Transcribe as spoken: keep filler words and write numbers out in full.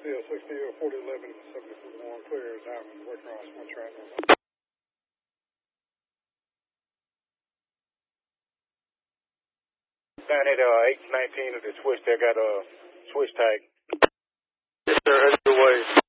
Yeah, sixty, forty, eleven, seventy-one, clear, Diamond, West Cross, one track. Down at uh, eight nineteen of the switch, they got a switch tag. Yes, sir, headed your way.